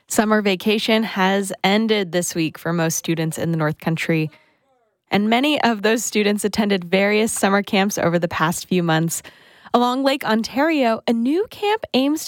Summer vacation has ended this week for most students in the North Country, and many of those students attended various summer camps over the past few months. Along Lake Ontario, a new camp aims